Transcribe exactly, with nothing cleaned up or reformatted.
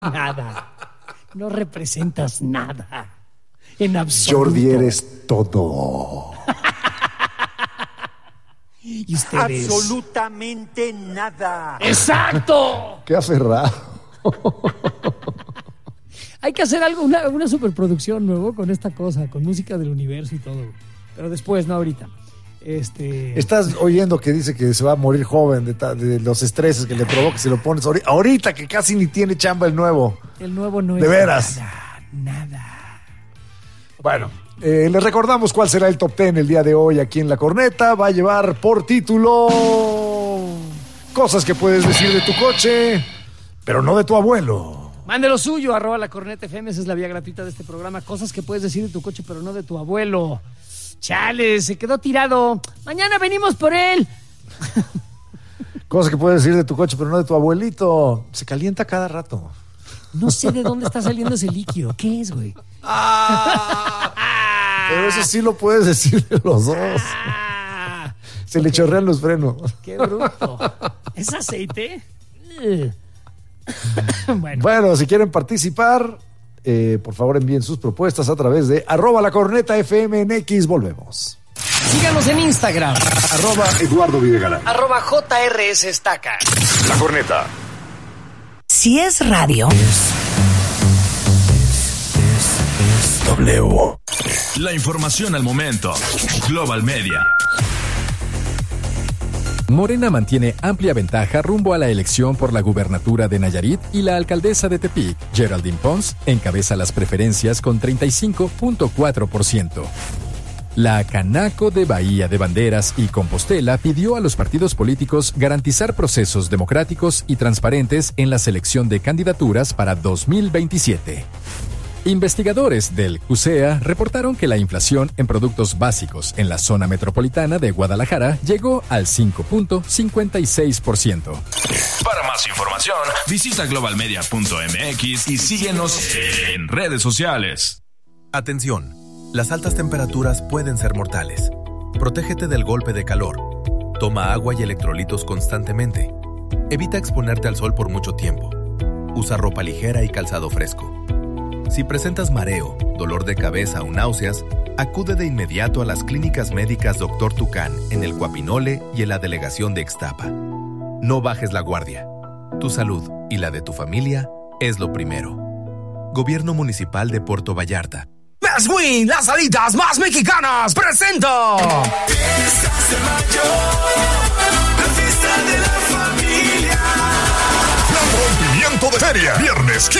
Nada. No representas nada. En absoluto. Jordi, eres todo. Y ustedes. Absolutamente nada. ¡Exacto! Qué aferrado. Hay que hacer algo, una, una superproducción nuevo con esta cosa, con música del universo y todo. Pero después, no ahorita. Este... Estás oyendo que dice que se va a morir joven de, ta, de los estreses que le provoca si lo pones ahorita, ahorita que casi ni tiene chamba el nuevo. El nuevo no de es veras. Nada, nada. Bueno, eh, les recordamos cuál será el top ten el día de hoy aquí en La Corneta. Va a llevar por título cosas que puedes decir de tu coche, pero no de tu abuelo. Mande lo suyo, arroba La Corneta F M, esa es la vía gratuita de este programa. Cosas que puedes decir de tu coche, pero no de tu abuelo. Chale, se quedó tirado. Mañana venimos por él. Cosas que puedes decir de tu coche, pero no de tu abuelito. Se calienta cada rato. No sé de dónde está saliendo ese líquido. ¿Qué es, güey? Ah, pero eso sí lo puedes decir de los dos. Ah, Se okay. le chorrean los frenos. Qué bruto. ¿Es aceite? bueno. bueno, si quieren participar, eh, por favor envíen sus propuestas a través de arroba la corneta F M en X. Volvemos. Síganos en Instagram. Arroba Eduardo Videgaray. Arroba J R S Estaca. La Corneta. Si es radio. W. La información al momento. Global Media. Morena mantiene amplia ventaja rumbo a la elección por la gubernatura de Nayarit y la alcaldesa de Tepic, Geraldine Pons, encabeza las preferencias con treinta y cinco punto cuatro por ciento. La Canaco de Bahía de Banderas y Compostela pidió a los partidos políticos garantizar procesos democráticos y transparentes en la selección de candidaturas para dos mil veintisiete. Investigadores del CUSEA reportaron que la inflación en productos básicos en la zona metropolitana de Guadalajara llegó al cinco punto cincuenta y seis por ciento. Para más información, visita global media punto m x y síguenos en redes sociales. Atención, las altas temperaturas pueden ser mortales. Protégete del golpe de calor. Toma agua y electrolitos constantemente. Evita exponerte al sol por mucho tiempo. Usa ropa ligera y calzado fresco. Si presentas mareo, dolor de cabeza o náuseas, acude de inmediato a las clínicas médicas doctor Tucán en el Cuapinole y en la delegación de Ixtapa. No bajes la guardia. Tu salud y la de tu familia es lo primero. Gobierno Municipal de Puerto Vallarta. Más Win, las salitas más mexicanas, presento. Fiestas de mayo, la fiesta de la familia. Plan rompimiento de feria, viernes